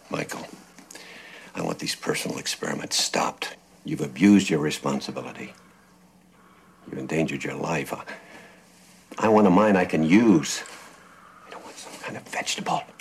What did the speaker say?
Michael, I want these personal experiments stopped. You've abused your responsibility. You've endangered your life. I want a mind I can use. I don't want some kind of vegetable.